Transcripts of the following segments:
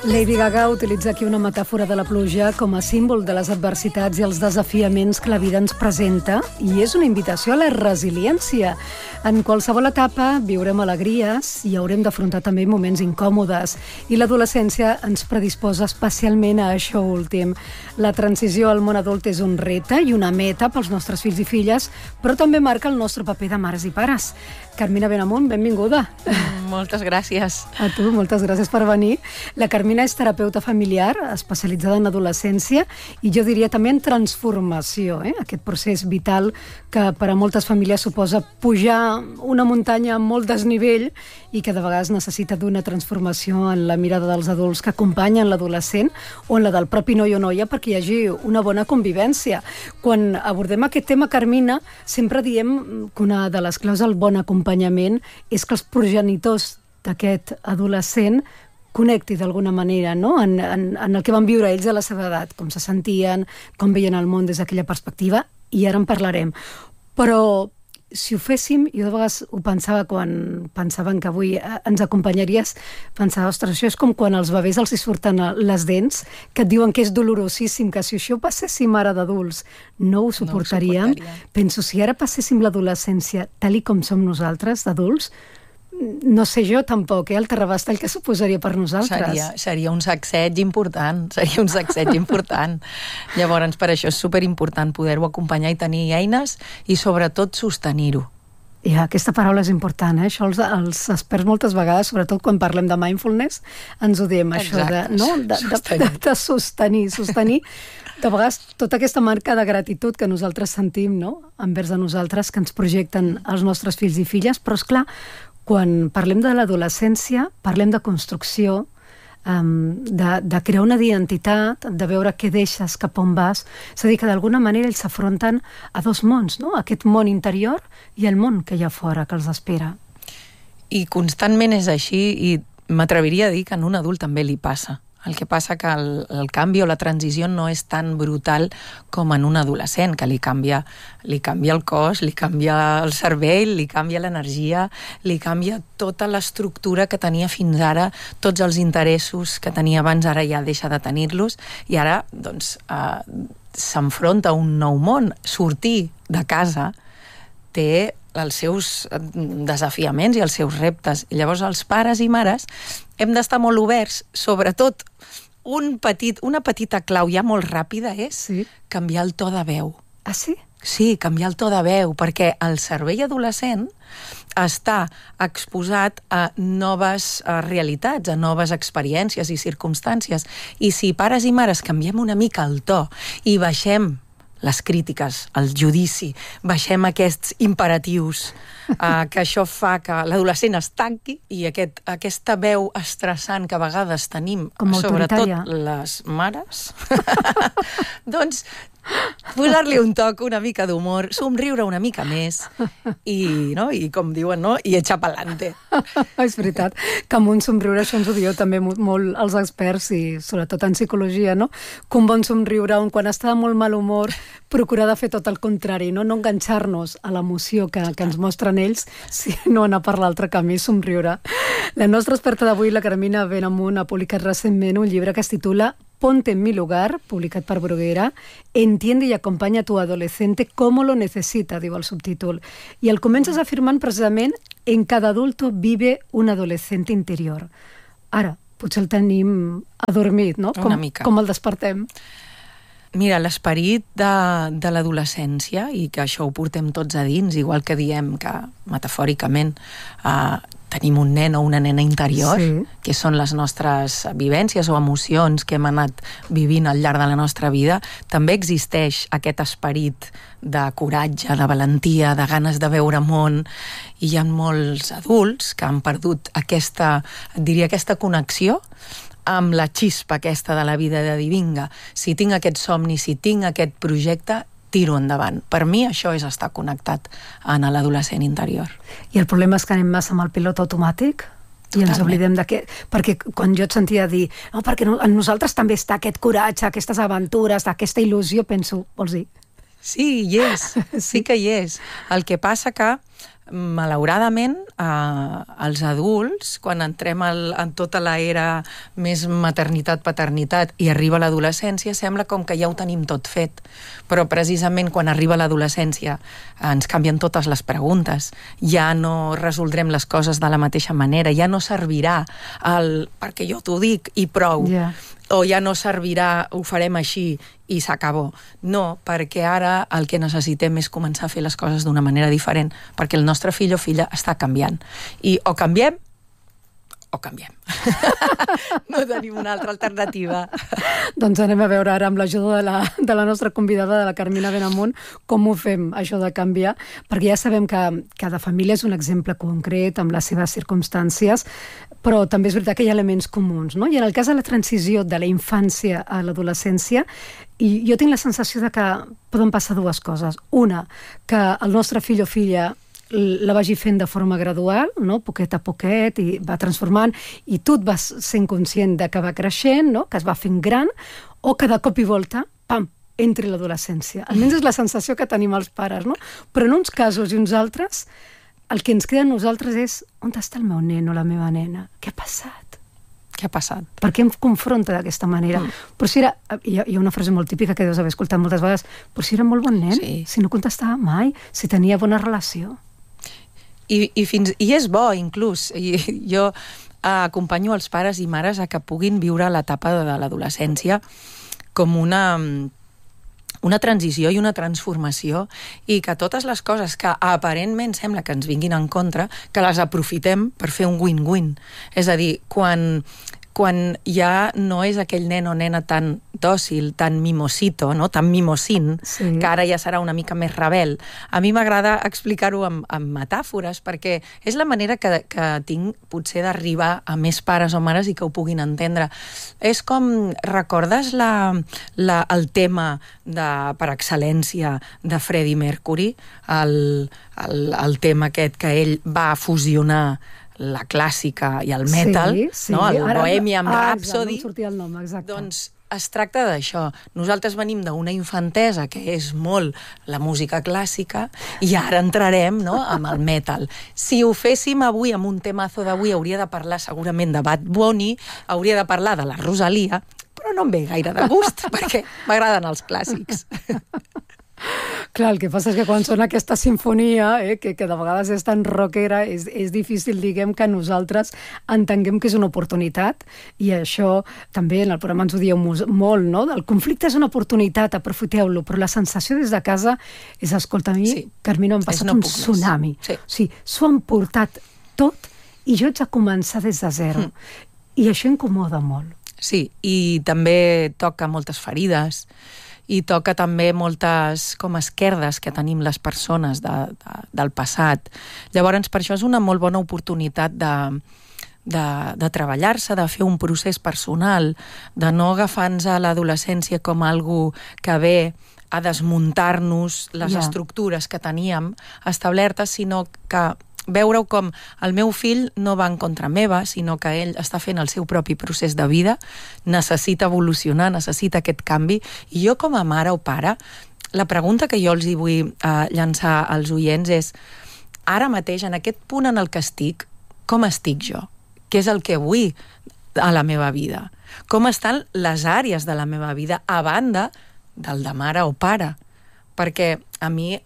Lady Gaga utilitza aquí una metàfora de la pluja com a símbol de les adversitats i els desafiaments que la vida ens presenta, i és una invitació a la resiliència. En qualsevol etapa viurem alegries i haurem d'afrontar també moments incòmodes, i l'adolescència ens predisposa especialment a això últim. La transició al món adult és un repte i una meta pels nostres fills i filles, però també marca el nostre paper de mares i pares. Carmina Benamunt, benvinguda. Moltes gràcies. A tu, moltes gràcies per venir. La Carmina és terapeuta familiar, especialitzada en adolescència i jo diria també en transformació, aquest procés vital que per a moltes famílies suposa pujar una muntanya amb molt desnivell i que de vegades necessita d'una transformació en la mirada dels adults que acompanyen l'adolescent o en la del propi noi o noia perquè hi hagi una bona convivència. Quan abordem aquest tema, Carmina, sempre diem que una de les claus del bon acompanyament és que els progenitors d'aquest adolescent connecti d'alguna manera, no? en el que van viure ells a la seva edat, com se sentien, com veien el món des d'aquella perspectiva, i ara en parlarem. Però si ho féssim, jo de vegades ho pensava quan pensaven que avui ens acompanyaries, pensava, ostres, això és com quan als bebès els hi surten les dents, que et diuen que és dolorosíssim, que si això ho passéssim ara d'adults no ho suportaríem. Penso, si ara passéssim l'adolescència tal i com som nosaltres, d'adults, no sé jo tampoc, el terrabastall que suposaria per nosaltres. Seria un sacseig important, Llavors, per això és superimportant poder-ho acompanyar i tenir eines i sobretot sostenir-ho. Aquesta paraula és important, Això els experts moltes vegades, sobretot quan parlem de mindfulness, ens ho diem, això de sostenir. De vegades tota aquesta marca de gratitud que nosaltres sentim, envers de nosaltres, que ens projecten els nostres fills i filles, però esclar, quan parlem de l'adolescència, parlem de construcció, de crear una identitat, de veure què deixes, cap on vas. És a dir, que d'alguna manera ells s'afronten a dos mons, aquest món interior i el món que hi ha fora, que els espera. I constantment és així, i m'atreviria a dir que en un adult també li passa. El que passa que el canvi o la transició no és tan brutal com en un adolescent, que li canvia el cos, li canvia el cervell, li canvia l'energia, li canvia tota l'estructura que tenia fins ara, tots els interessos que tenia abans, ara ja deixa de tenir-los, i ara doncs, s'enfronta a un nou món. Sortir de casa té els seus desafiaments i els seus reptes. I llavors els pares i mares hem d'estar molt oberts, sobretot una petita clau ja molt ràpida és canviar el to de veu. Ah, sí? Sí, canviar el to de veu, perquè el cervell adolescent està exposat a noves realitats, a noves experiències i circumstàncies. I si pares i mares canviem una mica el to i baixem les crítiques, el judici, baixem aquests imperatius, que això fa que l'adolescent es tanqui, i aquesta veu estressant que a vegades tenim, sobretot les mares, doncs posar-li un toc, una mica d'humor, somriure una mica més i com diuen, i echar pa'lante. És veritat, que amb un somriure, això ens ho diu també molt els experts i sobretot en psicologia, que un bon somriure, quan està de molt mal humor, procurar de fer tot el contrari, no enganxar-nos a l'emoció que ens mostren ells, sinó anar per l'altre camí, somriure. La nostra experta d'avui, la Carmina Benamunt, ha publicat recentment un llibre que es titula Ponte en mi lugar, publicat per Bruguera, entiende y acompaña a tu adolescente como lo necesita, diu el subtítol. I el comences afirmant precisament en cada adulto vive un adolescente interior. Ara, potser el tenim adormit, no? Una mica. Com el despertem? Mira, l'esperit de l'adolescència, i que això ho portem tots a dins, igual que diem que, metafòricament, tenim un nen o una nena interior, que són les nostres vivències o emocions que hem anat vivint al llarg de la nostra vida, també existeix aquest esperit de coratge, de valentia, de ganes de veure món, i hi ha molts adults que han perdut aquesta connexió amb la xispa aquesta de la vida, de dir, vinga, si tinc aquest somni, si tinc aquest projecte, tiro endavant. Per mi això és estar connectat en l'adolescent interior. I el problema és que anem massa amb el pilot automàtic i ens oblidem perquè quan jo et sentia dir perquè en nosaltres també està aquest coratge, aquestes aventures, aquesta il·lusió, penso, vols dir? Sí, hi és, sí que hi és. El que passa que malauradament, els adults, quan entrem en tota l'era més maternitat-paternitat i arriba l'adolescència, sembla com que ja ho tenim tot fet. Però precisament quan arriba l'adolescència ens canvien totes les preguntes, ja no resoldrem les coses de la mateixa manera, ja no servirà perquè jo t'ho dic i prou. O ja no servirà, ho farem així i s'acabó. No, perquè ara el que necessitem és començar a fer les coses d'una manera diferent, perquè el nostre fill o filla està canviant. I o canviem o canviem. No tenim una altra alternativa. Doncs anem a veure ara amb l'ajuda de la nostra convidada, de la Carmina Benamunt, com ho fem, això de canviar, perquè ja sabem que cada família és un exemple concret amb les seves circumstàncies, però també és veritat que hi ha elements comuns, no? I en el cas de la transició de la infància a l'adolescència, i jo tinc la sensació de que poden passar dues coses. Una, que el nostre fill o filla la vagi fent de forma gradual, no? Poquet a poquet, i va transformant, i tu et vas sent conscient de que va creixent, no? Que es va fent gran, o que de cop i volta, pam, entri l'adolescència. Almenys és la sensació que tenim els pares, no? Però en uns casos i uns altres, el que ens queda a nosaltres és on està el meu nen o la meva nena? Què ha passat? Què ha passat? Per què em confronta d'aquesta manera? Però si era... Hi ha una frase molt típica que deus haver escoltat moltes vegades, però si era molt bon nen, si no contestava mai, si tenia bona relació. I és bo, inclús. Jo acompanyo els pares i mares a que puguin viure l'etapa de l'adolescència com una transició i una transformació, i que totes les coses que aparentment sembla que ens vinguin en contra, que les aprofitem per fer un win-win. És a dir, quan ja no és aquell nen o nena tan dòcil, tan mimosito, no? Tan mimosín, que ara ja serà una mica més rebel. A mi m'agrada explicar-ho amb metàfores, perquè és la manera que tinc potser d'arribar a més pares o mares i que ho puguin entendre. És com, recordes el tema per excel·lència de Freddie Mercury? El tema aquest que ell va fusionar la clàssica i el metal, no? El Bohemian Rhapsody. No sortia el nom, exacte. Doncs es tracta d'això. Nosaltres venim d'una infantesa que és molt la música clàssica i ara entrarem, no?, amb el metal. Si ho féssim avui amb un temazo d'avui, hauria de parlar segurament de Bad Bunny, hauria de parlar de la Rosalia, però no em ve gaire de gust perquè m'agraden els clàssics. Clar, el que passa és que quan sona aquesta sinfonia, que de vegades és tan rockera, és difícil, diguem, que nosaltres entenguem que és una oportunitat, i això també en el programa ens ho dieu molt, no? El conflicte és una oportunitat, aprofiteu-lo, però la sensació des de casa és, escolta, a mi, Carmina, m'ha passat un tsunami. O sigui, s'ho han portat tot i jo haig de començar des de zero. I això incomoda molt. Sí, i també toca moltes ferides, i toca també moltes com esquerdes que tenim les persones del passat. Llavors, per això és una molt bona oportunitat de treballar-se, de fer un procés personal, de no agafar-nos a l'adolescència com algo que ve a desmuntar-nos les estructures que teníem establertes, sinó que veure-ho com el meu fill no va en contra meva, sinó que ell està fent el seu propi procés de vida, necessita evolucionar, necessita aquest canvi, i jo com a mare o pare, la pregunta que jo els hi vull llançar als oients és, ara mateix, en aquest punt en el que estic, com estic jo? Què és el que vull a la meva vida? Com estan les àrees de la meva vida a banda del de mare o pare? Perquè a mi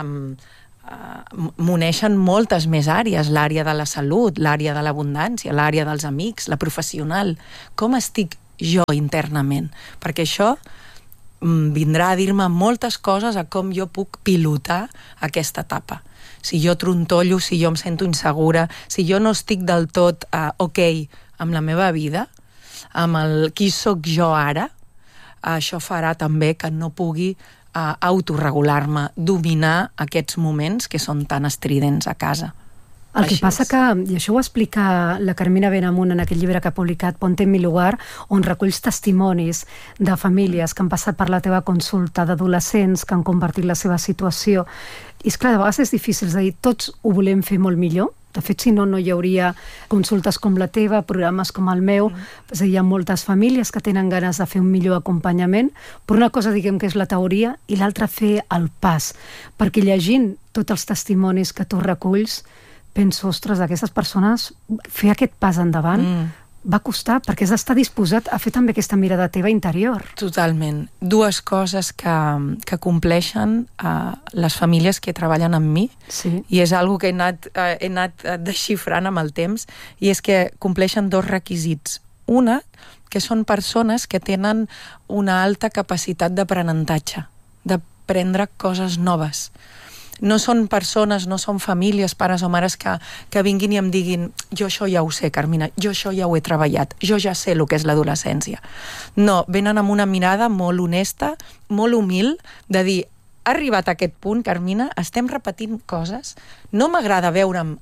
m'uneixen moltes més àrees, l'àrea de la salut, l'àrea de l'abundància, l'àrea dels amics, la professional. Com estic jo internament? Perquè això vindrà a dir-me moltes coses a com jo puc pilotar aquesta etapa. Si jo trontollo, si jo em sento insegura, si jo no estic del tot ok amb la meva vida, amb el qui sóc jo ara, això farà també que no pugui autorregular-me, dominar aquests moments que són tan estridents a casa. El que passa que, i això ho explica la Carmina Benamunt en aquest llibre que ha publicat, Ponte en mi lugar, on reculls testimonis de famílies que han passat per la teva consulta, d'adolescents que han compartit la seva situació. I és clar, de vegades és difícil, és a dir, tots ho volem fer molt millor. De fet, si no, no hi hauria consultes com la teva, programes com el meu. És a dir, hi ha moltes famílies que tenen ganes de fer un millor acompanyament, però una cosa, diguem, que és la teoria, i l'altra fer el pas. Perquè llegint tots els testimonis que tu reculls, penso, ostres, aquestes persones, fer aquest pas endavant va costar, perquè és estar disposat a fer també aquesta mirada teva interior. Totalment. Dues coses que compleixen les famílies que treballen amb mi, i és algo que he anat desxifrant amb el temps, i és que compleixen dos requisits. Una, que són persones que tenen una alta capacitat d'aprenentatge, d'aprendre coses noves. No són persones, no són famílies, pares o mares que vinguin i em diguin jo això ja ho sé, Carmina, jo això ja ho he treballat, jo ja sé el que és l'adolescència. No, venen amb una mirada molt honesta, molt humil, de dir, ha arribat a aquest punt, Carmina, estem repetint coses, no m'agrada veure'm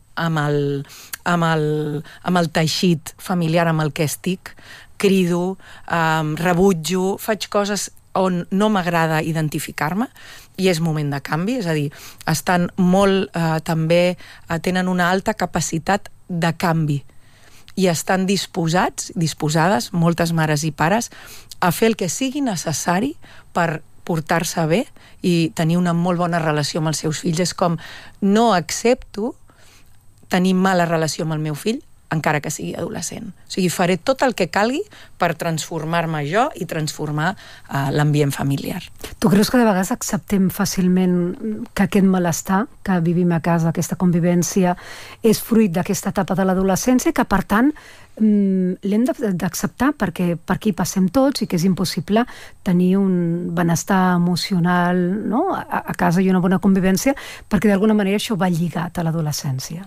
amb el teixit familiar amb el que estic, crido, rebutjo, faig coses on no m'agrada identificar-me, i és moment de canvi, és a dir, estan molt, també tenen una alta capacitat de canvi i estan disposades, moltes mares i pares, a fer el que sigui necessari per portar-se bé i tenir una molt bona relació amb els seus fills. És com, no accepto tenir mala relació amb el meu fill, encara que sigui adolescent. O sigui, faré tot el que calgui per transformar-me jo i transformar l'ambient familiar. Tu creus que de vegades acceptem fàcilment que aquest malestar que vivim a casa, aquesta convivència, és fruit d'aquesta etapa de l'adolescència i que, per tant, l'hem d'acceptar perquè per aquí passem tots i que és impossible tenir un benestar emocional, no?, a casa i una bona convivència, perquè d'alguna manera això va lligat a l'adolescència.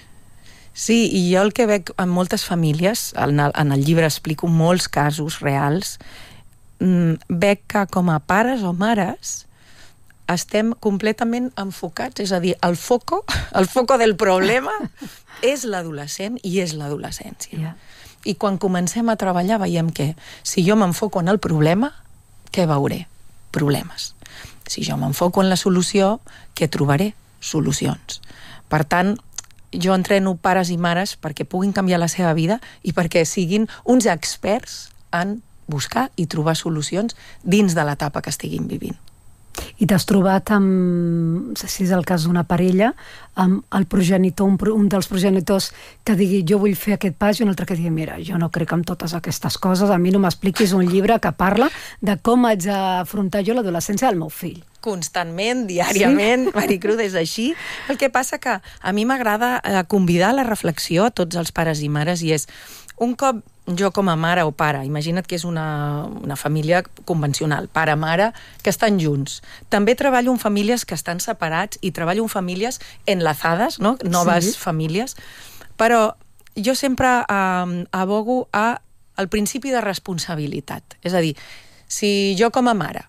Sí, i jo el que veig en moltes famílies, en el llibre explico molts casos reals, veig que com a pares o mares estem completament enfocats, és a dir, el foco del problema és l'adolescent i és l'adolescència. I quan comencem a treballar veiem que si jo m'enfoco en el problema, què veuré? Problemes. Si jo m'enfoco en la solució, què trobaré? Solucions. Per tant, jo entreno pares i mares perquè puguin canviar la seva vida i perquè siguin uns experts en buscar i trobar solucions dins de l'etapa que estiguin vivint. I t'has trobat amb, no sé si és el cas d'una parella, amb el progenitor, un dels progenitors que digui jo vull fer aquest pas i un altre que digui mira, jo no crec en totes aquestes coses, a mi no m'expliquis un llibre que parla de com haig d'afrontar jo l'adolescència del meu fill. Constantment, diàriament, sí? Maricruz, és així. El que passa que a mi m'agrada convidar a la reflexió a tots els pares i mares i és, un cop jo com a mare o pare, imagina't que és una família convencional, pare-mare, que estan junts. També treballo en famílies que estan separats i treballo en famílies enlazades, no? Noves famílies, però jo sempre abogo al principi de responsabilitat. És a dir, si jo com a mare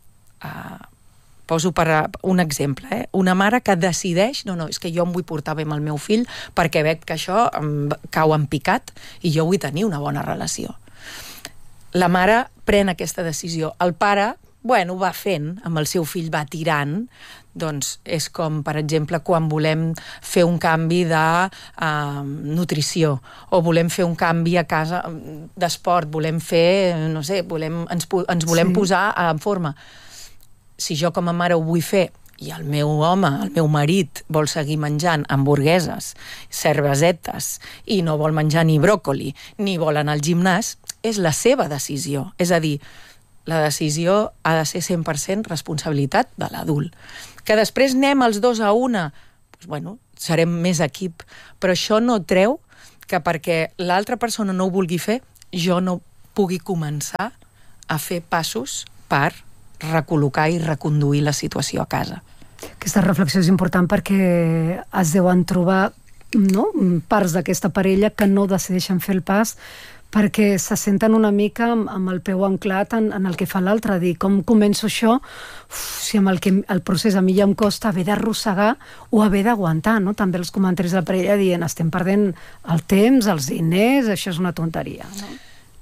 poso per un exemple, una mare que decideix, no, és que jo em vull portar bé amb el meu fill perquè veig que això em cau en picat i jo vull tenir una bona relació. La mare pren aquesta decisió. El pare, ho va fent, amb el seu fill va tirant, doncs és com, per exemple, quan volem fer un canvi de nutrició o volem fer un canvi a casa d'esport, volem fer, no sé, ens volem posar en forma. Si jo com a mare ho vull fer i el meu home, el meu marit, vol seguir menjant hamburgueses, cervesetes i no vol menjar ni bròcoli, ni vol anar al gimnàs, és la seva decisió. És a dir, la decisió ha de ser 100% responsabilitat de l'adult. Que després anem els dos a una, serem més equip, però això no treu que perquè l'altra persona no ho vulgui fer, jo no pugui començar a fer passos per recol·locar i reconduir la situació a casa. Aquesta reflexió és important perquè es deuen trobar parts d'aquesta parella que no decideixen fer el pas perquè se senten una mica amb el peu anclat en el que fa l'altre, dir com començo això si amb el procés a mi ja em costa haver d'arrossegar o haver d'aguantar, no? També els comentaris de la parella dient estem perdent el temps, els diners, això és una tonteria, no?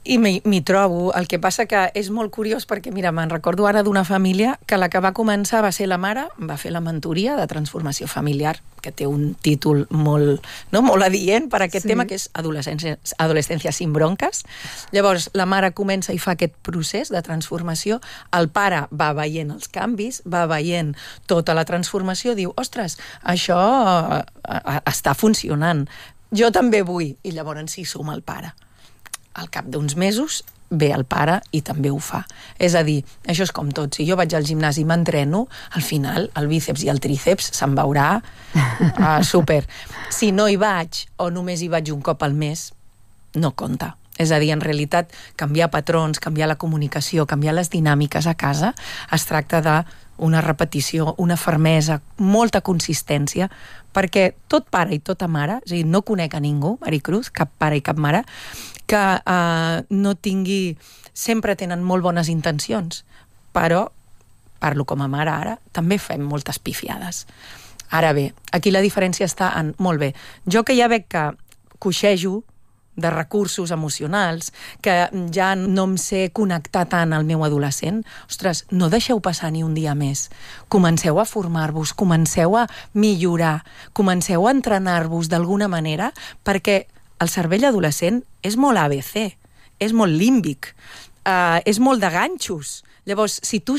I m'hi trobo. El que passa que és molt curiós perquè, mira, me'n recordo ara d'una família que la que va començar va ser la mare, va fer la mentoria de transformació familiar, que té un títol molt adient per a aquest tema, que és Adolescència sin broncas. Llavors, la mare comença i fa aquest procés de transformació, el pare va veient els canvis, va veient tota la transformació, diu, ostres, això està funcionant, jo també vull, i llavors s'hi suma el pare. Al cap d'uns mesos ve el pare i també ho fa. És a dir, això és com tot. Si jo vaig al gimnàs i m'entreno, al final el bíceps i el tríceps se'n veurà súper. Si no hi vaig o només hi vaig un cop al mes, no compta. És a dir, en realitat, canviar patrons, canviar la comunicació, canviar les dinàmiques a casa, es tracta d'una repetició, una fermesa, molta consistència, perquè tot pare i tota mare, és a dir, no conec a ningú, Maricruz, cap pare i cap mare, que no tingui... Sempre tenen molt bones intencions, però, parlo com a mare ara, també fem moltes pifiades. Ara bé, aquí la diferència està en... Molt bé, jo que ja veig que coixejo de recursos emocionals, que ja no em sé connectar tant al meu adolescent, ostres, no deixeu passar ni un dia més. Comenceu a formar-vos, comenceu a millorar, comenceu a entrenar-vos d'alguna manera, perquè el cervell adolescent és molt ABC, és molt límbic, és molt de ganxos. Llavors, si tu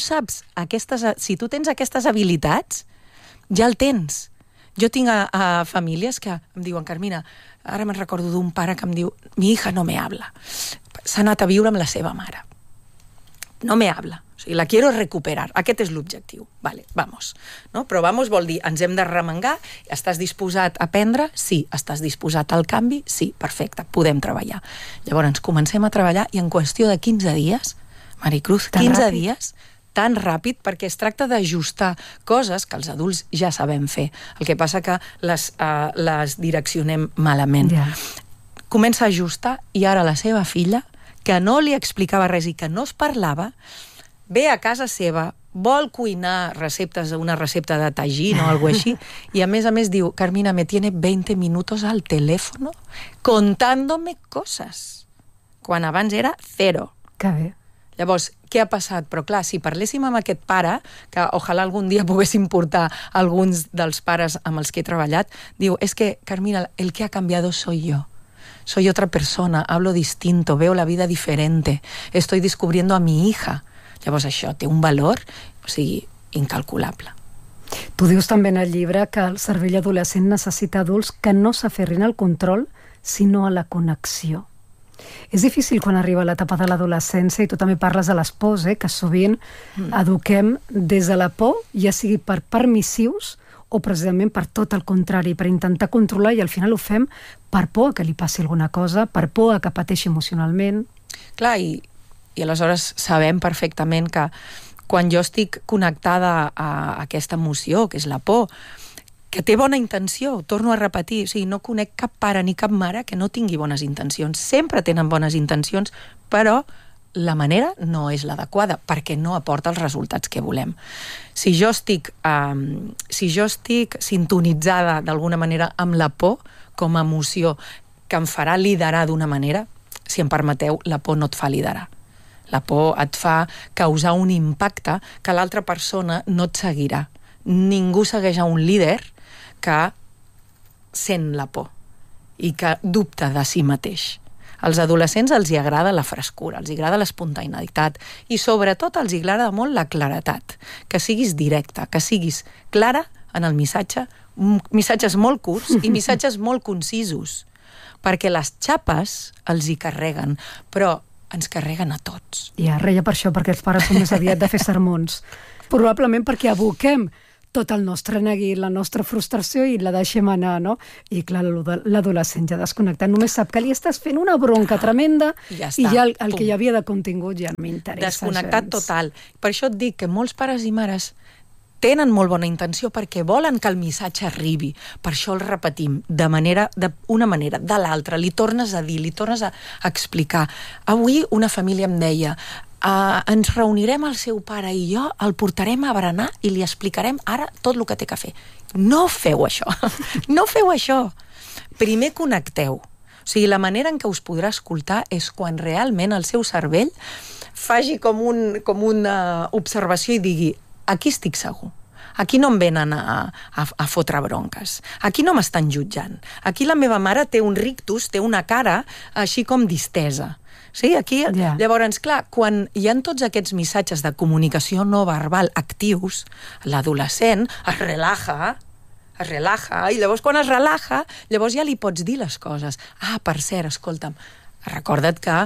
tens aquestes habilitats, ja el tens. Jo tinc famílies que em diuen, Carmina, ara me'n recordo d'un pare que em diu, mi hija no me habla. S'ha anat a viure amb la seva mare. No me habla. O sigui, la quiero recuperar. Aquest és l'objectiu. Vale, vamos. No? Però vamos vol dir, ens hem de remengar. Estàs disposat a aprendre? Sí. Estàs disposat al canvi? Sí. Perfecte, podem treballar. Llavors, comencem a treballar i en qüestió de 15 dies, Maricruz, 15 dies, tan ràpid, perquè es tracta d'ajustar coses que els adults ja sabem fer. El que passa que les direccionem malament. Comença a ajustar i ara la seva filla, que no li explicava res i que no es parlava, ve a casa seva, vol cuinar una recepta de tajín o algo així, i a més diu, Carmina, me tiene 20 minutos al teléfono contándome cosas, quan abans era 0. Que bé. Llavors, què ha passat? Però clar, si parléssim amb aquest pare, que ojalà algun dia poguéssim portar alguns dels pares amb els que he treballat, diu, es que, Carmina, el que ha cambiado soy yo. Soy otra persona, hablo distinto, veo la vida diferente, estoy descubriendo a mi hija. Llavors això té un valor, o sigui, incalculable. Tu dius també en el llibre que el cervell adolescent necessita adults que no s'aferrin al control, sinó a la connexió. És difícil quan arriba l'etapa de l'adolescència, i tu també parles de les pors, que sovint eduquem des de la por, ja sigui per permissius o precisament per tot el contrari, per intentar controlar, i al final ho fem per por que li passi alguna cosa, per por que pateixi emocionalment. Clar, i aleshores sabem perfectament que quan jo estic connectada a aquesta emoció, que és la por, que té bona intenció, torno a repetir, o sigui, no conec cap pare ni cap mare que no tingui bones intencions. Sempre tenen bones intencions, però la manera no és l'adequada, perquè no aporta els resultats que volem. Si jo estic sintonitzada d'alguna manera amb la por com a emoció que em farà liderar d'una manera, si em permeteu, la por no et fa liderar. La por et fa causar un impacte que l'altra persona no et seguirà. Ningú segueix a un líder que sent la por i que dubta de si mateix. Als adolescents els hi agrada la frescura, els hi agrada l'espontaneïtat i sobretot els hi agrada molt la claretat, que siguis directa, que siguis clara en el missatge, missatges molt curts i missatges molt concisos, perquè les xapes els hi carreguen, però ens carreguen a tots. Ja, reia per això, perquè els pares són més aviat de fer sermons. Probablement perquè aboquem tot el nostre neguit, la nostra frustració i la deixem anar, no? I clar, l'adolescent ja desconnectat només sap que li estàs fent una bronca tremenda i ja el que hi havia de contingut ja no m'interessa gens. Desconnectat total. Per això et dic que molts pares i mares tenen molt bona intenció perquè volen que el missatge arribi. Per això el repetim d'una manera, de l'altra. Li tornes a dir, li tornes a explicar. Avui una família em deia ens reunirem el seu pare i jo, el portarem a berenar i li explicarem ara tot el que té que fer. No feu això. No feu això. Primer connecteu. O O sigui, la manera en què us podrà escoltar és quan realment el seu cervell faci com una observació i digui, aquí estic segur. Aquí no em venen a fotre bronques. Aquí no m'estan jutjant. Aquí la meva mare té un rictus, té una cara així com distesa. Sí, aquí, llavors, clar, quan hi ha tots aquests missatges de comunicació no verbal actius, l'adolescent es relaja, i llavors quan es relaja, llavors ja li pots dir les coses. Ah, per cert, escolta'm, recorda't que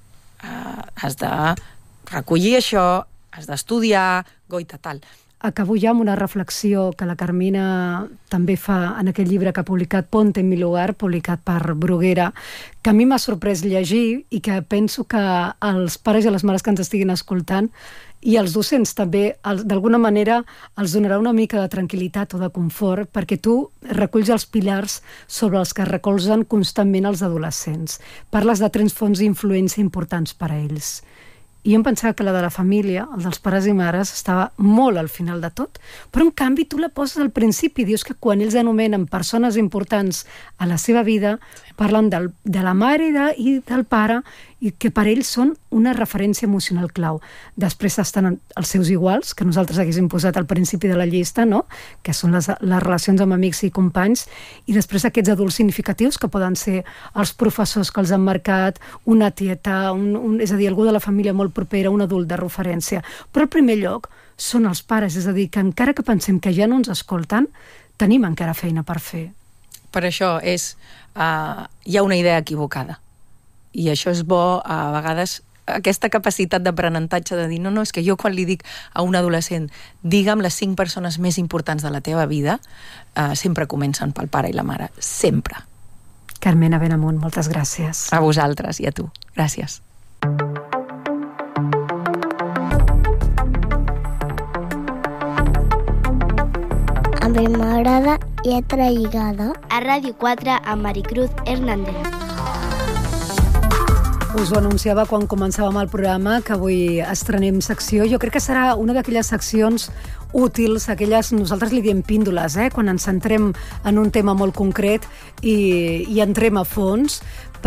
has de recollir això, has d'estudiar, goita, tal. Acabo ja amb una reflexió que la Carmina també fa en aquest llibre que ha publicat Ponte en mi lugar, publicat per Bruguera, que a mi m'ha sorprès llegir i que penso que els pares i les mares que ens estiguin escoltant i els docents també, d'alguna manera, els donarà una mica de tranquil·litat o de confort, perquè tu reculls els pilars sobre els que es recolzen constantment els adolescents. Parles de 3 fonts d'influència importants per a ells. I jo em pensava que la de la família, el dels pares i mares, estava molt al final de tot, però en canvi tu la poses al principi, dius que quan ells anomenen persones importants a la seva vida, parlen de la mare i del pare, i que per ells són una referència emocional clau. Després estan els seus iguals, que nosaltres haguéssim posat al principi de la llista, no? Que són les relacions amb amics i companys, i després aquests adults significatius, que poden ser els professors que els han marcat, una tieta, és a dir, algú de la família molt propera, un adult de referència. Però al primer lloc són els pares, és a dir, que encara que pensem que ja no ens escolten, tenim encara feina per fer. Per això hi ha una idea equivocada. I això és bo, a vegades, aquesta capacitat d'aprenentatge de dir no, és que jo quan li dic a un adolescent digue'm les 5 persones més importants de la teva vida, sempre comencen pel pare i la mare. Sempre. Carmena Benamunt, moltes gràcies. A vosaltres i a tu. Gràcies. A mi m'agrada Lletra Lligada. A Ràdio 4 amb Maricruz Hernández. Us ho anunciava quan començàvem el programa, que avui estrenem secció. Jo crec que serà una d'aquelles seccions útils, aquelles, nosaltres li diem píndoles, quan ens centrem en un tema molt concret i entrem a fons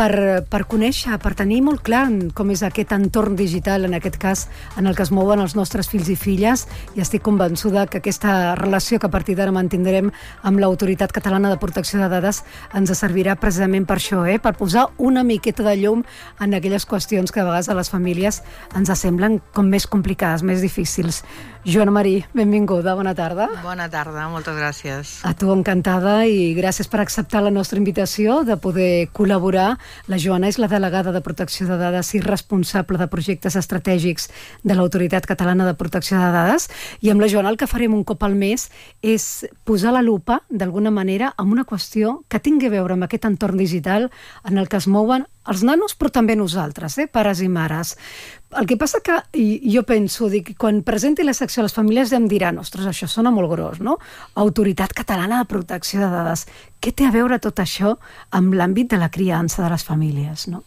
per conèixer, per tenir molt clar com és aquest entorn digital, en aquest cas, en el que es mouen els nostres fills i filles, i estic convençuda que aquesta relació que a partir d'ara mantindrem amb l'Autoritat Catalana de Protecció de Dades ens servirà precisament per això, per posar una miqueta de llum en aquelles qüestions que a vegades a les famílies ens semblen com més complicades, més difícils. Joana Marí, benvinguda, bona tarda. Bona tarda, moltes gràcies. A tu, encantada, i gràcies per acceptar la nostra invitació de poder col·laborar. La Joana és la delegada de Protecció de Dades i responsable de projectes estratègics de l'Autoritat Catalana de Protecció de Dades, i amb la Joana el que farem un cop al mes és posar la lupa, d'alguna manera, en una qüestió que tingui a veure amb aquest entorn digital en el que es mouen els nanos, però també nosaltres, pares i mares. El que passa que jo penso, quan presenti la secció a les famílies em diran, ostres, això sona molt gros, no? Autoritat Catalana de Protecció de Dades. Què té a veure tot això amb l'àmbit de la criança de les famílies, no?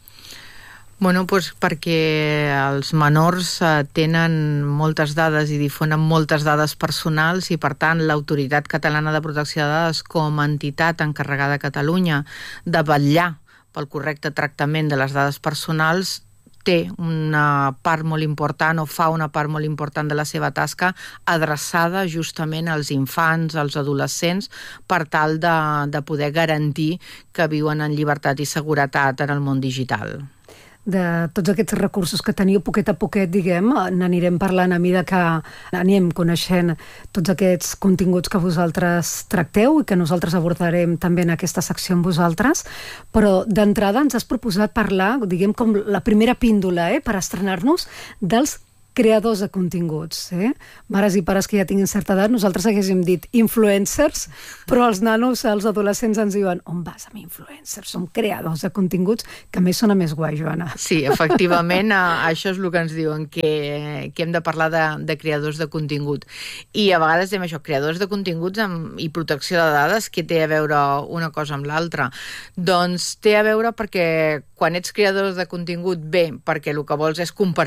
Bueno, doncs perquè els menors tenen moltes dades i difonen moltes dades personals i, per tant, l'Autoritat Catalana de Protecció de Dades, com a entitat encarregada a Catalunya de vetllar pel correcte tractament de les dades personals, té una part molt important o fa una part molt important de la seva tasca adreçada justament als infants, als adolescents, per tal de poder garantir que viuen en llibertat i seguretat en el món digital. De tots aquests recursos que teniu, poquet a poquet, n'anirem parlant a mesura que anem coneixent tots aquests continguts que vosaltres tracteu i que nosaltres abordarem també en aquesta secció amb vosaltres, però d'entrada ens has proposat parlar, com la primera píndola, per estrenar-nos dels creadors de continguts. Mares i pares que ja tinguin certa edat, nosaltres haguéssim dit influencers, però els nanos, els adolescents ens diuen on vas amb influencers? Som creadors de continguts, que a més sona més guai, Joana. Sí, efectivament, això és el que ens diuen, que hem de parlar de creadors de contingut. I a vegades diem això, creadors de continguts i protecció de dades, què té a veure una cosa amb l'altra? Doncs té a veure perquè quan ets creador de contingut, bé, perquè el que vols és compartir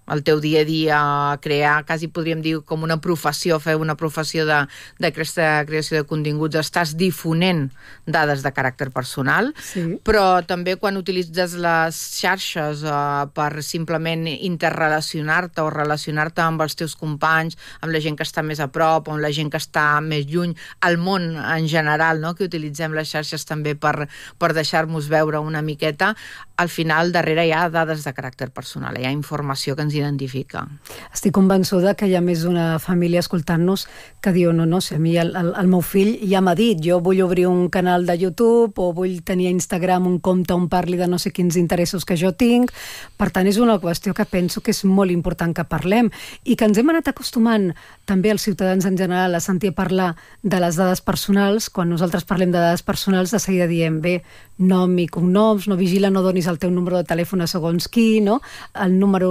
el teu dia a dia, crear, quasi podríem dir com una professió, fer una professió d'aquesta creació de continguts, estàs difonent dades de caràcter personal, però també quan utilitzes les xarxes per simplement interrelacionar-te o relacionar-te amb els teus companys, amb la gent que està més a prop, amb la gent que està més lluny, al món en general, no? Que utilitzem les xarxes també per deixar-nos veure una miqueta, al final darrere hi ha dades de caràcter personal, hi ha informació que ens identifica. Estic convençuda que hi ha més d'una família escoltant-nos que diu, no sé, a mi el meu fill ja m'ha dit, jo vull obrir un canal de YouTube o vull tenir a Instagram un compte on parli de no sé quins interessos que jo tinc. Per tant, és una qüestió que penso que és molt important que parlem i que ens hem anat acostumant també els ciutadans en general a sentir parlar de les dades personals. Quan nosaltres parlem de dades personals, de seguida diem, bé, nom i cognoms, no vigila, no donis el teu número de telèfon a segons qui, no? El número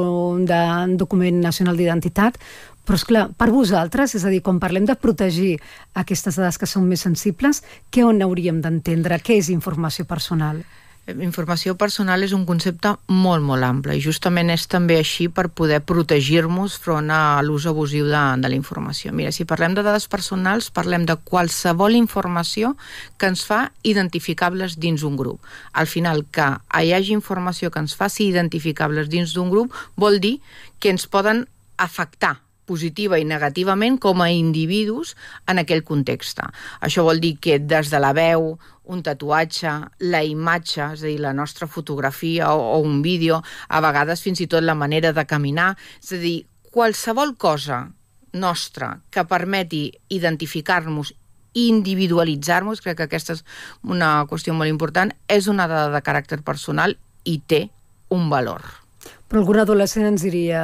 de document nacional d'identitat, però esclar, per vosaltres, és a dir, quan parlem de protegir aquestes dades que són més sensibles, què on hauríem d'entendre? Què és informació personal? Informació personal és un concepte molt, molt ample i justament és també així per poder protegir-nos front a l'ús abusiu de la informació. Mira, si parlem de dades personals, parlem de qualsevol informació que ens fa identificables dins un grup. Al final, que hi hagi informació que ens faci identificables dins d'un grup vol dir que ens poden afectar positiva i negativament com a individus en aquell context. Això vol dir que des de la veu, un tatuatge, la imatge, és a dir, la nostra fotografia o un vídeo, a vegades fins i tot la manera de caminar, és a dir, qualsevol cosa nostra que permeti identificar-nos i individualitzar-nos, crec que aquesta és una qüestió molt important, és una dada de caràcter personal i té un valor. Però algun adolescent ens diria,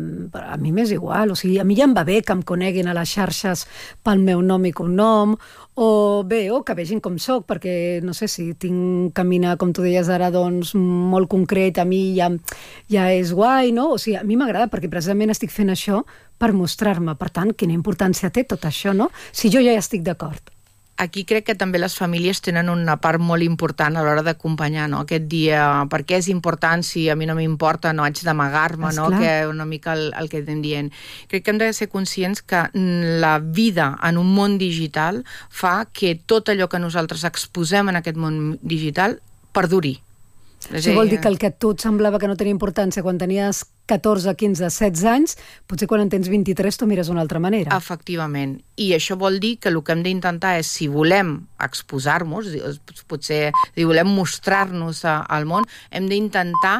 a mi m'és igual, o sigui, a mi ja em va bé que em coneguin a les xarxes pel meu nom i cognom, o bé, o que vegin com soc, perquè, no sé, si tinc caminar, com tu deies ara, doncs, molt concret, a mi ja és guai, no? O sigui, a mi m'agrada perquè precisament estic fent això per mostrar-me. Per tant, quina importància té tot això, no? Si jo ja hi estic d'acord. Aquí crec que també les famílies tenen una part molt important a l'hora d'acompanyar, no? Aquest dia, per què és important, si a mi no m'importa, no haig d'amagar-me, no? Que una mica el que estem dient. Crec que hem de ser conscients que la vida en un món digital fa que tot allò que nosaltres exposem en aquest món digital perduri. Això vol dir que el que a tu et semblava que no tenia importància quan tenies 14, 15, 16 anys, potser quan en tens 23 tu mires d'una altra manera. Efectivament. I això vol dir que el que hem d'intentar és, si volem exposar-nos, potser si volem mostrar-nos al món, hem d'intentar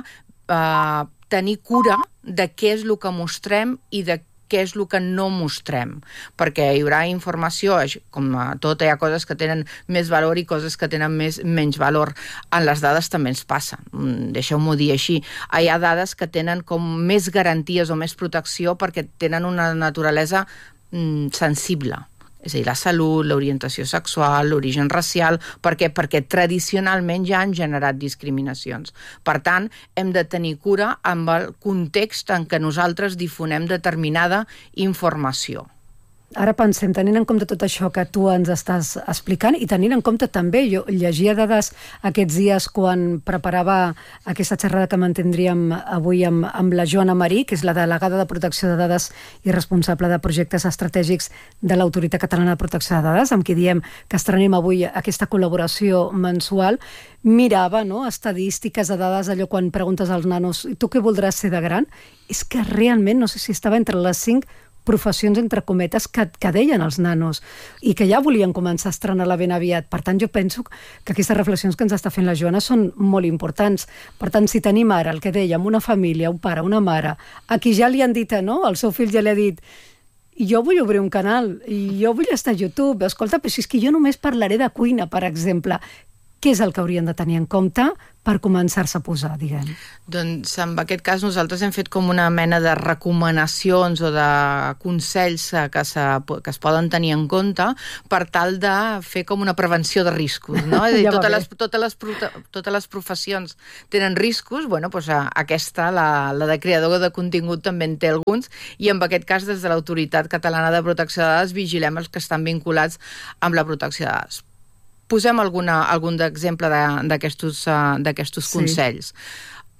tenir cura de què és el que mostrem i de què és el que no mostrem, perquè hi haurà informació, com a tot hi ha coses que tenen més valor i coses que tenen menys valor. En les dades també ens passa, deixeu-m'ho dir així. Hi ha dades que tenen com més garanties o més protecció perquè tenen una naturalesa sensible. És a dir, la salut, l'orientació sexual, l'origen racial. Per què? Perquè tradicionalment ja han generat discriminacions. Per tant, hem de tenir cura amb el context en què nosaltres difonem determinada informació. Ara pensem, tenint en compte tot això que tu ens estàs explicant i tenint en compte també, jo llegia dades aquests dies quan preparava aquesta xerrada que mantindríem avui amb la Joana Marí, que és la delegada de protecció de dades i responsable de projectes estratègics de l'Autoritat Catalana de Protecció de Dades, amb qui diem que estrenem avui aquesta col·laboració mensual. Mirava, no?, estadístiques de dades, allò quan preguntes als nanos, tu què voldràs ser de gran? És que realment, no sé si estava entre les 5 professions, entre cometes, que deien els nanos i que ja volien començar a estrenar-la ben aviat. Per tant, jo penso que aquestes reflexions que ens està fent la Joana són molt importants. Per tant, si tenim ara el que dèiem, una família, un pare, una mare, a qui ja li han dit, no?, el seu fill ja li ha dit, jo vull obrir un canal, i jo vull estar a YouTube, escolta, però si és que jo només parlaré de cuina, per exemple, què és el que haurien de tenir en compte per començar-se a posar, diguem? Doncs en aquest cas nosaltres hem fet com una mena de recomanacions o de consells que es poden tenir en compte per tal de fer com una prevenció de riscos, no? És a dir, totes les professions tenen riscos, bueno, doncs aquesta, la de creador de contingut, també en té alguns, i en aquest cas des de l'Autoritat Catalana de Protecció de Dades vigilem els que estan vinculats amb la protecció de dades. Posem algun exemple d'aquestos consells.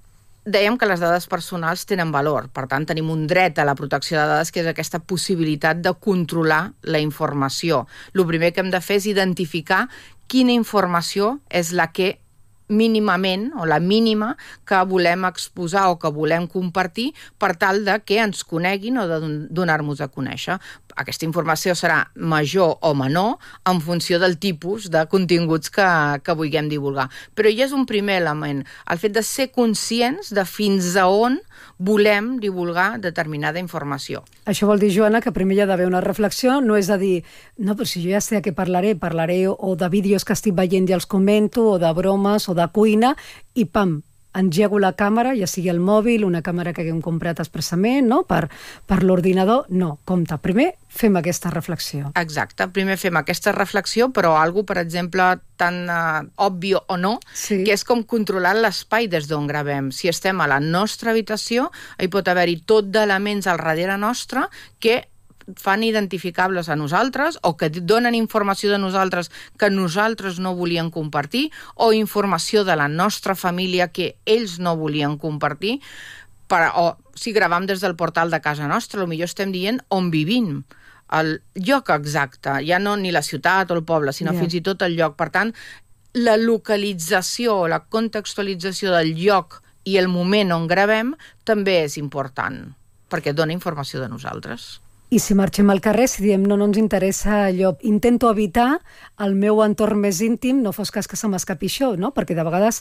dèiem que les dades personals tenen valor, per tant tenim un dret a la protecció de dades, que és aquesta possibilitat de controlar la informació. El primer que hem de fer és identificar quina informació és la que mínimament, o la mínima, que volem exposar o que volem compartir per tal de que ens coneguin o de donar-nos a conèixer. Aquesta informació serà major o menor en funció del tipus de continguts que vulguem divulgar. Però ja és un primer element, el fet de ser conscients de fins a on volem divulgar determinada informació. Això vol dir, Joana, que primer hi ha d'haver una reflexió, no és a dir, no, però si jo ja sé a què parlaré o de vídeos que estic veient i els comento, o de bromes, o de cuina, i pam, engego la càmera, ja sigui el mòbil, una càmera que haguem comprat expressament, no? per l'ordinador. No, compte, primer fem aquesta reflexió. Exacte, primer fem aquesta reflexió, però algo, per exemple, tan òbvio o no, sí, que és com controlar l'espai des d'on gravem. Si estem a la nostra habitació, hi pot haver-hi tot d'elements al darrere nostre que fan identificables a nosaltres o que donen informació de nosaltres que nosaltres no volíem compartir o informació de la nostra família que ells no volien compartir. O si gravam des del portal de casa nostra, potser estem dient on vivim, el lloc exacte, ja no ni la ciutat o el poble, sinó fins i tot el lloc. Per tant, la localització, la contextualització del lloc i el moment on gravem també és important, perquè dona informació de nosaltres. I si marxem al carrer, si diem no ens interessa allò, intento evitar el meu entorn més íntim, no fos cas que se m'escapi això, no? Perquè de vegades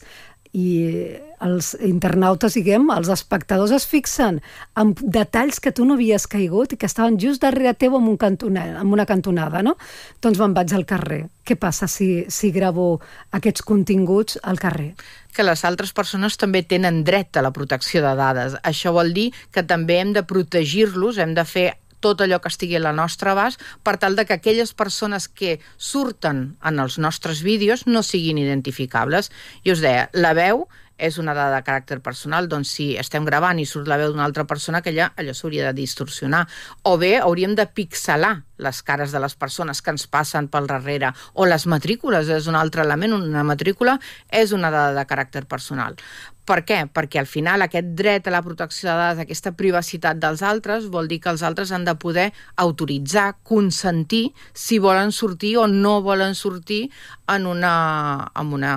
els internautes, diguem, els espectadors es fixen en detalls que tu no havies caigut i que estaven just darrere teu en una cantonada, no? Doncs me'n vaig al carrer. Què passa si gravo aquests continguts al carrer? Que les altres persones també tenen dret a la protecció de dades. Això vol dir que també hem de protegir-los, hem de fer tot allò que estigui a la nostra abast per tal de que aquelles persones que surten en els nostres vídeos no siguin identificables. I us deia, la veu és una dada de caràcter personal, doncs si estem gravant i surt la veu d'una altra persona, que allò s'hauria de distorsionar. O bé hauríem de pixelar les cares de les persones que ens passen pel darrere, o les matrícules és un altre element, una matrícula és una dada de caràcter personal. Per què? Perquè al final aquest dret a la protecció de dades, aquesta privacitat dels altres, vol dir que els altres han de poder autoritzar, consentir si volen sortir o no volen sortir en una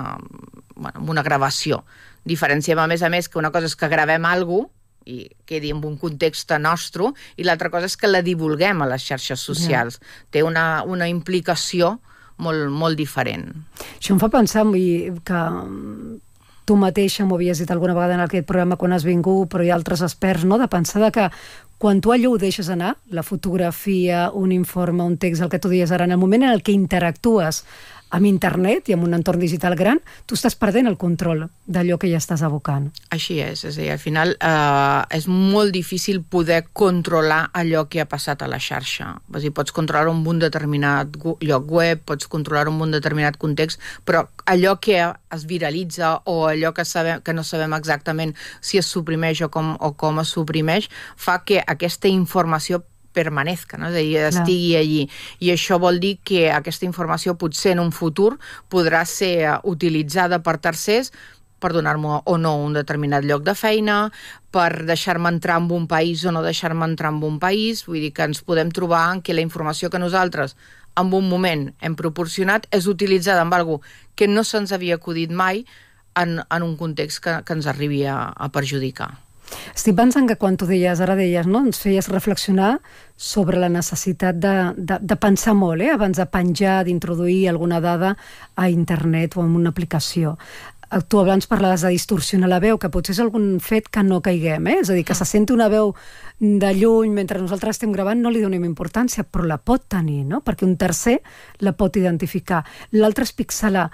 gravació. Diferenciem, a més, que una cosa és que gravem alguna cosa i quedi en un context nostre, i l'altra cosa és que la divulguem a les xarxes socials. Té una implicació molt, molt diferent. Això em fa pensar que tu mateixa m'ho havies dit alguna vegada en aquest programa quan has vingut, però hi ha altres experts, no?, de pensar que quan tu allò ho deixes anar, la fotografia, un informe, un text, el que tu dius ara, en el moment en el que interactues amb internet i amb un entorn digital gran, tu estàs perdent el control d'allò que ja estàs abocant. Així és a dir, al final és molt difícil poder controlar allò que ha passat a la xarxa. És a dir, pots controlar un determinat lloc web, pots controlar un determinat context, però allò que es viralitza o allò que no sabem exactament si es suprimeix o com es suprimeix, fa que aquesta informació permanezca, no? És a dir, estigui allí. I això vol dir que aquesta informació potser en un futur podrà ser utilitzada per tercers per donar-me o no un determinat lloc de feina, per deixar-me entrar en un país o no deixar-me entrar en un país. Vull dir que ens podem trobar en que la informació que nosaltres en un moment hem proporcionat és utilitzada amb alguna cosa que no se'ns havia acudit mai en un context que ens arribi a perjudicar. Estic pensant que quan tu deies, no? Ens feies reflexionar sobre la necessitat de pensar molt, abans de penjar, d'introduir alguna dada a internet o en una aplicació. Tu abans parlaves de distorsionar la veu, que potser és algun fet que no caiguem, és a dir, que se senti una veu de lluny mentre nosaltres estem gravant, no li donem importància, però la pot tenir, no? Perquè un tercer la pot identificar. L'altre és pixelar.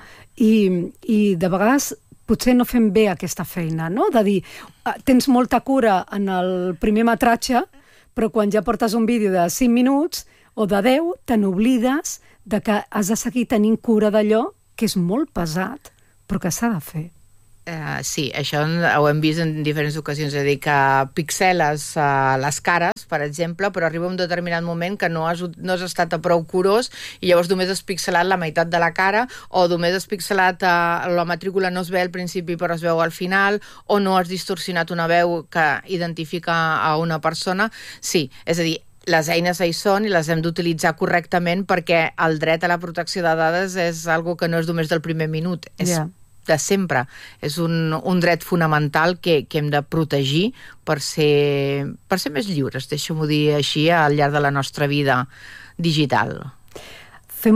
I de vegades potser no fem bé aquesta feina, no? De dir, tens molta cura en el primer metratge, però quan ja portes un vídeo de 5 minuts o de 10, te n'oblides de que has de seguir tenint cura d'allò que és molt pesat, però que s'ha de fer. Sí, això ho hem vist en diferents ocasions, és a dir, que pixeles les cares, per exemple, però arriba un determinat moment que no has estat prou curós i llavors només has pixelat la meitat de la cara, o només has pixelat la matrícula no es ve al principi però es veu al final, o no has distorsionat una veu que identifica a una persona. Sí, és a dir, les eines hi són i les hem d'utilitzar correctament, perquè el dret a la protecció de dades és algo que no és només del primer minut, és de sempre. És un dret fonamental que hem de protegir per ser més lliures, deixa'm-ho dir així, al llarg de la nostra vida digital. Fem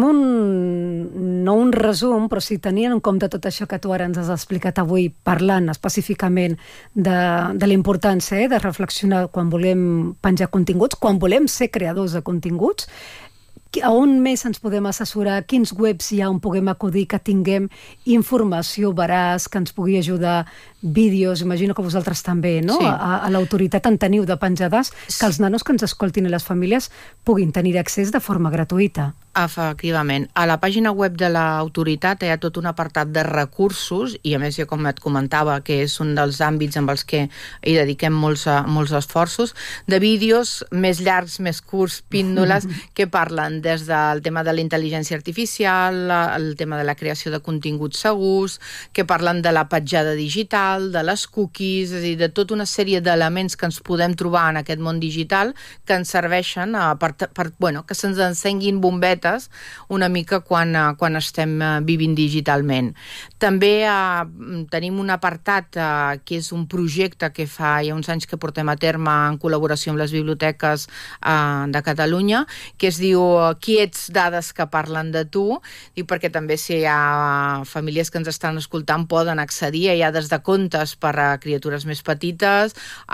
no un resum, però si tenien en compte tot això que tu ara ens has explicat avui, parlant específicament de la importància de reflexionar quan volem penjar continguts, quan volem ser creadors de continguts, a on més ens podem assessorar, quins webs hi ha on puguem acudir, que tinguem informació veraç, que ens pugui ajudar, vídeos, imagino que vosaltres també, no? Sí. A l'autoritat en teniu de penjades, que els nanos que ens escoltin i les famílies puguin tenir accés de forma gratuïta. Efectivament. A la pàgina web de l'autoritat hi ha tot un apartat de recursos, i a més, jo com et comentava, que és un dels àmbits amb els que hi dediquem molts esforços, de vídeos més llargs, més curts, píndoles, que parlen des del tema de la intel·ligència artificial, el tema de la creació de continguts segurs, que parlen de la petjada digital, de les cookies, és a dir, de tota una sèrie d'elements que ens podem trobar en aquest món digital que ens serveixen que se'ns encenguin bombetes una mica quan estem vivint digitalment. També tenim un apartat que és un projecte que fa ja uns anys que portem a terme en col·laboració amb les biblioteques de Catalunya, que es diu Quiets, dades que parlen de tu, perquè també si hi ha famílies que ens estan escoltant poden accedir, hi ha des de contes per a criatures més petites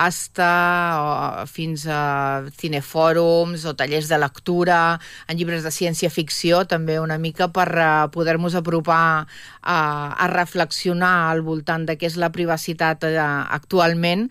fins a cinefòrums o tallers de lectura, en llibres de ciència-ficció, també una mica per poder-nos apropar a reflexionar al voltant de què és la privacitat actualment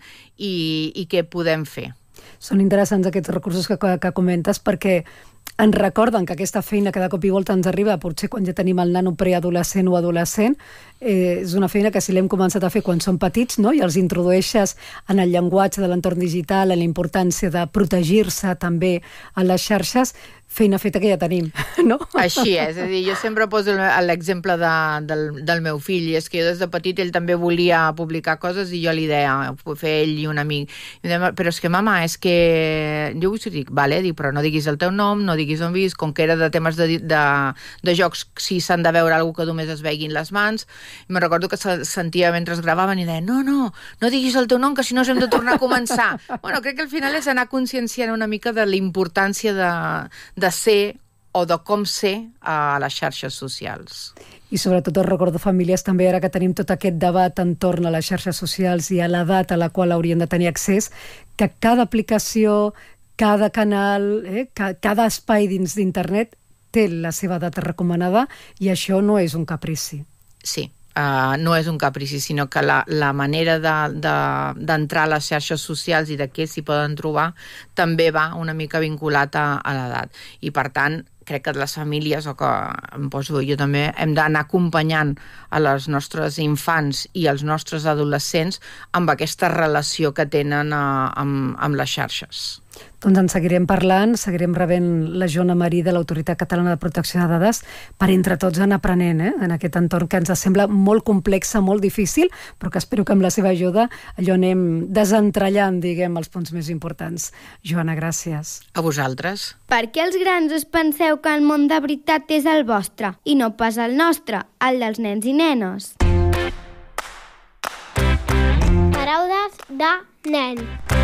i què podem fer. Són interessants aquests recursos que comentes, perquè ens recorden que aquesta feina que de cop i volta ens arriba, potser quan ja tenim el nano preadolescent o adolescent, és una feina que si l'hem començat a fer quan són petits, no? I els introdueixes en el llenguatge de l'entorn digital, en la importància de protegir-se també a les xarxes, feina feta que ja tenim, no? Així és a dir, jo sempre poso l'exemple del meu fill, i és que jo des de petit ell també volia publicar coses i jo li deia, fer ell i un amic, però és que mama, és que jo us dic, vale, però no diguis el teu nom, no diguis on vis, com que era de temes de jocs, si s'han de veure alguna que només es veguin les mans, i me'n recordo que sentia mentre es gravaven i deia, no diguis el teu nom, que si no hem de tornar a començar. Bueno, crec que al final és anar conscienciant una mica de la importància de ser o de com ser a les xarxes socials. I sobretot el record de famílies també, ara que tenim tot aquest debat entorn a les xarxes socials i a l'edat a la qual haurien de tenir accés, que cada aplicació, cada canal, cada espai dins d'internet té la seva data recomanada, i això no és un caprici. Sí. No és un caprici, sinó que la manera d'entrar a les xarxes socials i de què s'hi poden trobar també va una mica vinculat a l'edat. I per tant, crec que les famílies, o que em poso jo també, hem d'anar acompanyant a les nostres infants i als nostres adolescents amb aquesta relació que tenen amb les xarxes. Doncs en seguirem parlant, seguirem rebent la Joana Marí de l'Autoritat Catalana de Protecció de Dades per entre tots anar aprenent en aquest entorn que ens sembla molt complex, molt difícil, però que espero que amb la seva ajuda allò anem desentrellant, diguem, els punts més importants. Joana, gràcies. A vosaltres. Per què els grans us penseu que el món de veritat és el vostre i no pas el nostre, el dels nens i nenes? Paraules de nen.